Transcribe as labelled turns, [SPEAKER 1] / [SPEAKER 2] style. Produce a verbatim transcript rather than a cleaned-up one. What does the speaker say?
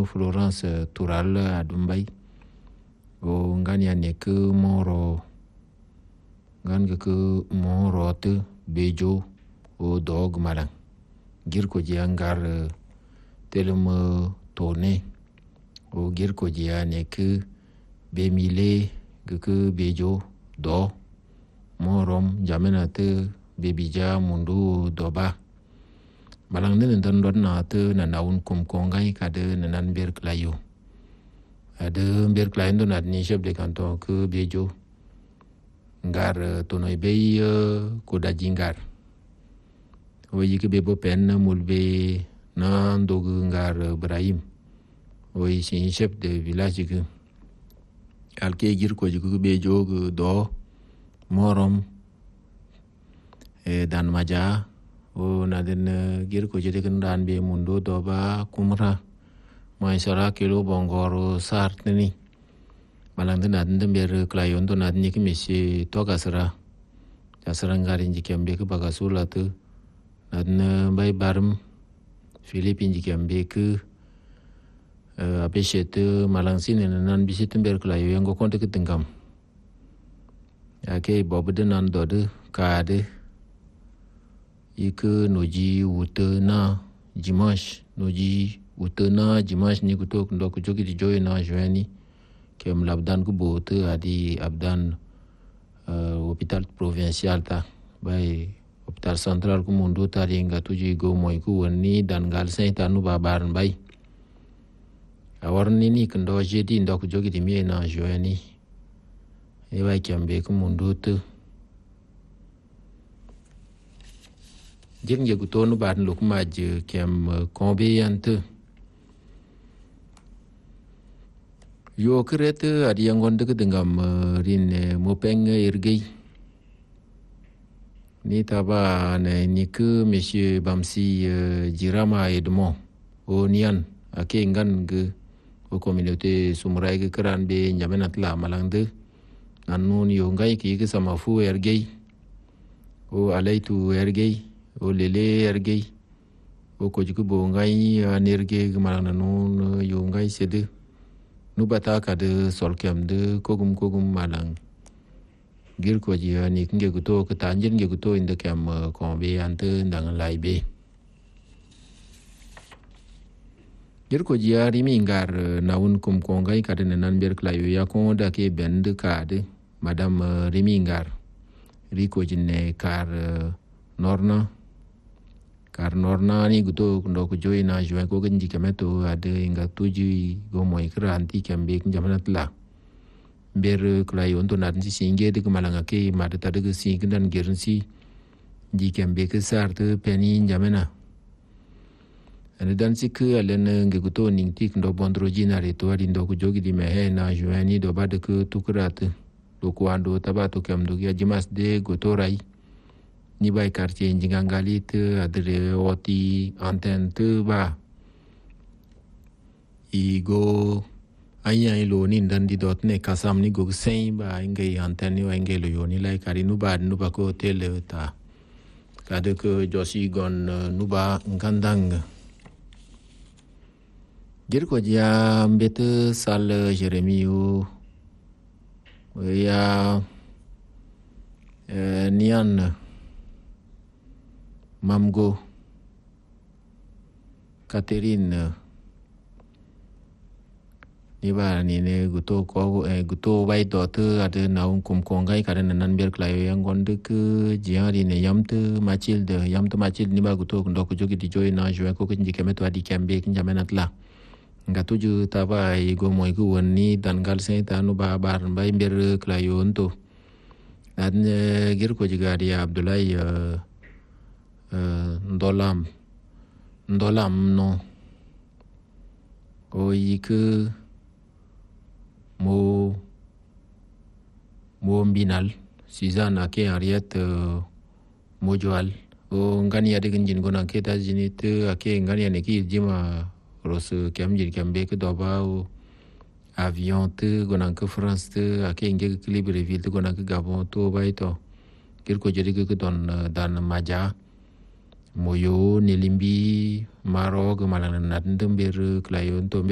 [SPEAKER 1] Florence Tural adumbai o ngani ane ke moro ngan ke moro te bejo o dog malang gir ko ji angar telum tone o gir ko ji ane ke be mile ke bejo do morom jamena te bebija mundu doba malang ne dan don na te na naun kum kongai kade na nan ber klayo ade ber klayo don ad ni chef de canton ke bejo ngar tonoy bey ko da jingar o yike be bo pen mulbe na ndog ngar Ibrahim o yi chef de village ke alke gir ko jiku bejo do morom e dan maja o na den gir ko jede kan dan be mundo do ba kumra mai sara kilo bongoro sart ni malang den dan den ber klayon to na ni ki mesi to kasara kasara ngarin jikem be ke bagasula tu dan bai barm Philippine jikem be ke apesete malang sin nan bisit ber klayo yang go konte ke tengam ake bobu de nan do de kade ike noji utena dimanche noji utena dimanche ni kutok ndo kujoki di joy na joani kem labdan ku bote adi abdan uh, hospital provincial ta bay hospital central ku mundo ta ringa tuji go moy ku woni dan gal sen tanu babar bay awarni ni kendo jedi ndo kujoki di mi na joani e bay kembe ku mundo te jeng je guton ban luk maj kem kombe yante yo krete adi yang gonde kedengam rin mopeng irgei ni taba ne ni ke monsieur Bamsi Jirama Edmond o nian ake ngan ge o communauté sumrai ge kran be nyamenat la malangde nanun yo ngai ki ke sama fu ergei o alaitu ergei o lele ergei o ko jiku bo ngai anerge malana non yo ngai sede nu bata ka de solkem de kogum kogum malang gir ko ji ani kinge guto ka tanjin ge guto inde kam ko be ante ndang lai be gir ko ji ari mi ngar naun kum ko ngai ka de nan ber klayo ya ko da ke bend ka de madame rimi ngar ri ko jinne kar norna kar norna ni guto ndo ko joy na joy ko ganji kameto ade inga tuji go moy kranti kambe jamanat la ber klay on to nan si singe de malanga ke madata de si kindan gersi ji kambe ke sarte peni jamana ane dan si ke alen nge guto ning tik ndo bondro jinare to adi ndo ko jogi di mehe na joy ni do bade ke tukrat do ko ando tabato kam do ya jimas de goto rai ni bay quartier njingangali te adre oti antenne te ba igo aya ilo ni ndandi dot ne kasam ni go sein ba ingai antenne wa ingai lo yoni lai kari nu ba nu ba ko tele ta kade ko josi gon nu ba ngandang gir ko dia mbete sal Jeremio ya eh, nian Mamgo Catherine ni ba ni ne guto ko eh, guto bai do te ade naun kum kongai karen nan ber klayo yang gonde ke jiari ne yamte Mathilde yamte Mathilde ni ba guto ndo ko jogi di joy na joy ko kinji kemeto adi kembe kinjamenat la ngatu ju taba igo moy ku woni dan gal sen tanu ba bar bai ber klayo nto dan gir ko jiga dia Abdoulaye uh, Uh, ndolam ndolam no o yike mo mo mbinal Suzanne ake ariat uh, mojoal o ngani ade genjin gona ke ta jini te ake ngani ane ki jima ros kam jin kambe ke doba o avion te gona ke France te ake nge ke Libreville te gona ke Gabon to baito kir ko jeri ke don uh, dan maja moyo nelimbi maro ke malang nat ndember klayon to